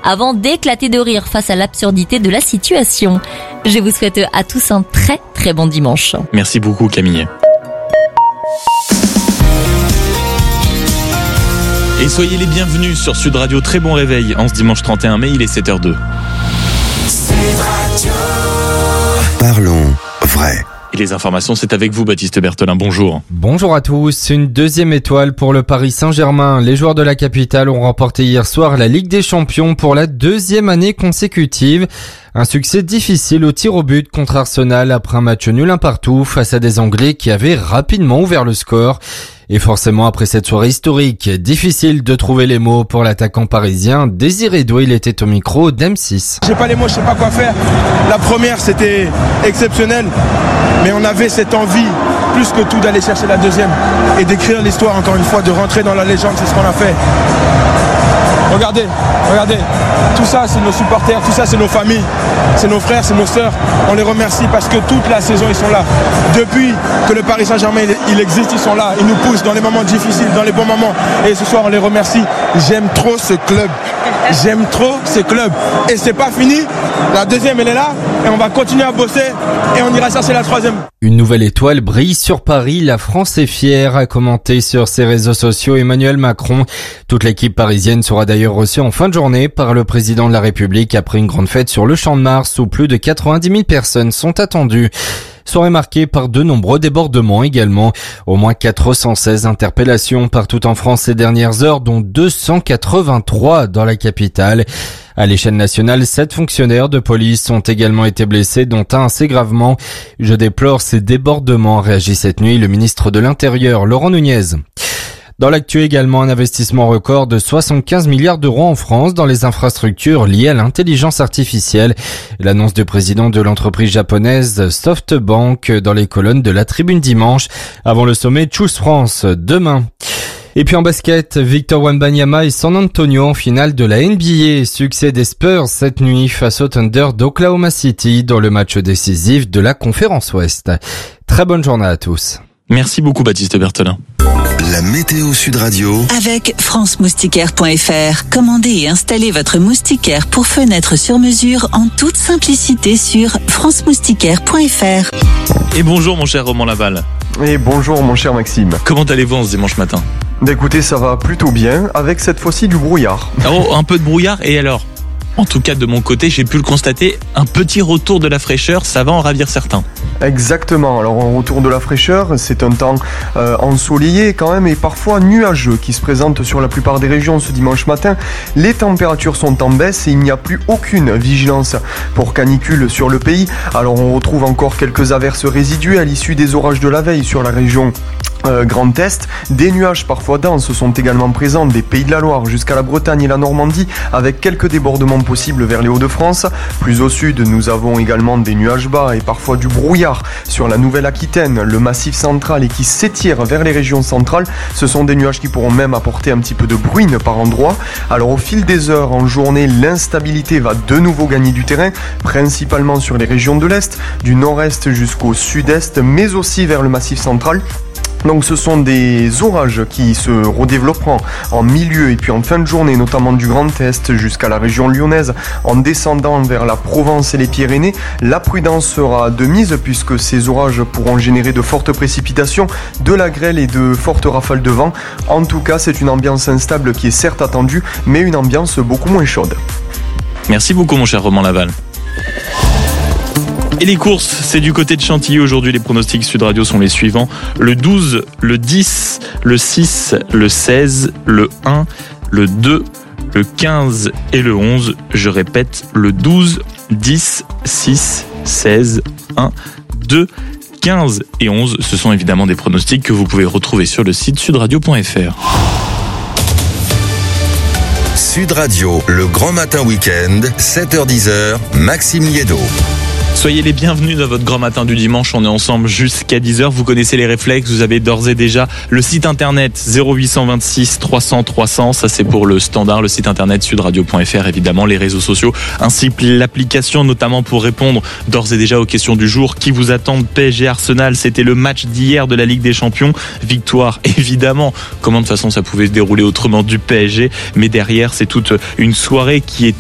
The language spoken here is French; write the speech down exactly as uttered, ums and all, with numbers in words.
avant d'éclater de rire face à l'absurdité de la situation. Je vous souhaite à tous un très très bon dimanche. Merci beaucoup Camille. Et soyez les bienvenus sur Sud Radio. Très bon réveil en ce dimanche trente et un mai, il est sept heures deux. Sud Radio. Parlons vrai. Et les informations, c'est avec vous, Baptiste Berthelin. Bonjour. Bonjour à tous. Une deuxième étoile pour le Paris Saint-Germain. Les joueurs de la capitale ont remporté hier soir la Ligue des Champions pour la deuxième année consécutive. Un succès difficile au tir au but contre Arsenal après un match nul un partout face à des Anglais qui avaient rapidement ouvert le score. Et forcément, après cette soirée historique, difficile de trouver les mots pour l'attaquant parisien. Désiré Doué, il était au micro d'M six. J'ai pas les mots, je sais pas quoi faire. La première, c'était exceptionnel, mais on avait cette envie, plus que tout, d'aller chercher la deuxième et d'écrire l'histoire, encore une fois, de rentrer dans la légende, c'est ce qu'on a fait. Regardez, regardez, tout ça c'est nos supporters, tout ça c'est nos familles, c'est nos frères, c'est nos sœurs. On les remercie parce que toute la saison ils sont là. Depuis que le Paris Saint-Germain il existe, ils sont là, ils nous poussent dans les moments difficiles, dans les bons moments. Et ce soir on les remercie. J'aime trop ce club, j'aime trop ce club. Et c'est pas fini, la deuxième elle est là et on va continuer à bosser et on ira chercher la troisième. Une nouvelle étoile brille sur Paris, la France est fière, a commenté sur ses réseaux sociaux Emmanuel Macron. Toute l'équipe parisienne sera d'ailleurs reçue en fin de journée par le président de la République après une grande fête sur le Champ de Mars où plus de quatre-vingt-dix mille personnes sont attendues. Soirée marquée par de nombreux débordements également. Au moins quatre cent seize interpellations partout en France ces dernières heures, dont deux cent quatre-vingt-trois dans la capitale. À l'échelle nationale, sept fonctionnaires de police ont également été blessés, dont un assez gravement. Je déplore ces débordements, réagit cette nuit le ministre de l'Intérieur, Laurent Nunez. Dans l'actu également, un investissement record de soixante-quinze milliards d'euros en France dans les infrastructures liées à l'intelligence artificielle. L'annonce du président de l'entreprise japonaise SoftBank dans les colonnes de la Tribune dimanche, avant le sommet Choose France demain. Et puis en basket, Victor Wembanyama et San Antonio en finale de la N B A. Succès des Spurs cette nuit face au Thunder d'Oklahoma City dans le match décisif de la Conférence Ouest. Très bonne journée à tous. Merci beaucoup Baptiste Berthelin. La météo Sud Radio avec france moustiquaire point f r. Commandez et installez votre moustiquaire pour fenêtre sur mesure en toute simplicité sur france moustiquaire point f r. Et bonjour mon cher Roman Laval. Et bonjour mon cher Maxime. Comment allez-vous en ce dimanche matin ? Écoutez, ça va plutôt bien, avec cette fois-ci du brouillard. Oh, un peu de brouillard, et alors ? En tout cas, de mon côté, j'ai pu le constater, un petit retour de la fraîcheur, ça va en ravir certains. Exactement, alors un retour de la fraîcheur, c'est un temps euh, ensoleillé quand même et parfois nuageux qui se présente sur la plupart des régions ce dimanche matin. Les températures sont en baisse et il n'y a plus aucune vigilance pour canicule sur le pays. Alors on retrouve encore quelques averses résiduelles issues des orages de la veille sur la région Euh, Grand Est. Des nuages parfois denses sont également présents des Pays de la Loire jusqu'à la Bretagne et la Normandie, avec quelques débordements possibles vers les Hauts-de-France. Plus au sud, nous avons également des nuages bas et parfois du brouillard sur la Nouvelle-Aquitaine, le Massif central et qui s'étire vers les régions centrales. Ce sont des nuages qui pourront même apporter un petit peu de bruine par endroits. Alors au fil des heures en journée, l'instabilité va de nouveau gagner du terrain, principalement sur les régions de l'Est, du Nord-Est jusqu'au Sud-Est, mais aussi vers le Massif central. Donc ce sont des orages qui se redévelopperont en milieu et puis en fin de journée, notamment du Grand Est jusqu'à la région lyonnaise, en descendant vers la Provence et les Pyrénées. La prudence sera de mise puisque ces orages pourront générer de fortes précipitations, de la grêle et de fortes rafales de vent. En tout cas, c'est une ambiance instable qui est certes attendue, mais une ambiance beaucoup moins chaude. Merci beaucoup mon cher Roman Laval. Et les courses, c'est du côté de Chantilly. Aujourd'hui, les pronostics Sud Radio sont les suivants. Le douze, le dix, le six, le seize, le un, le deux, le quinze et le onze. Je répète, le douze, dix, six, seize, un, deux, quinze et onze. Ce sont évidemment des pronostics que vous pouvez retrouver sur le site sud radio point f r. Sud Radio, le grand matin week-end, sept heures dix, Maxime Liédo. Soyez les bienvenus dans votre grand matin du dimanche. On est ensemble jusqu'à dix heures. Vous connaissez les réflexes. Vous avez d'ores et déjà le site internet zéro huit cent vingt-six trois cents trois cents. Ça, c'est pour le standard. Le site internet sud radio point f r, évidemment, les réseaux sociaux, ainsi que l'application, notamment pour répondre d'ores et déjà aux questions du jour. Qui vous attendent? P S G Arsenal. C'était le match d'hier de la Ligue des Champions. Victoire, évidemment. Comment de toute façon ça pouvait se dérouler autrement du P S G? Mais derrière, c'est toute une soirée qui était